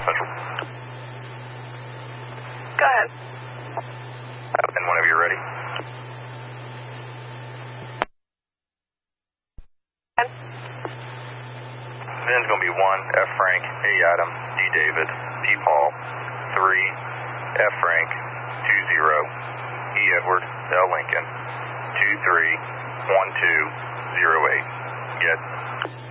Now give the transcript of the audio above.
Central. Go ahead. And whenever you're ready. Then's going to be 1, F. Frank, A. Adam, D. David, D. Paul, 3, F. Frank, 20, E. Edward, L. Lincoln, 23, 1208. Get.